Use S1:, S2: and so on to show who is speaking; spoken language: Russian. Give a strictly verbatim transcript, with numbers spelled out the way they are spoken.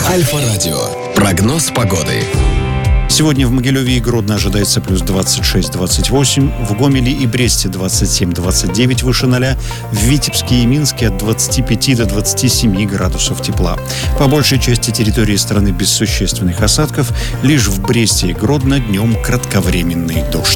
S1: Альфа-радио. Прогноз погоды.
S2: Сегодня в Могилеве и Гродно ожидается плюс двадцать шесть - двадцать восемь, в Гомеле и Бресте двадцать семь - двадцать девять выше ноля, в Витебске и Минске от двадцати пяти до двадцати семи градусов тепла. По большей части территории страны без существенных осадков, лишь в Бресте и Гродно днем кратковременный дождь.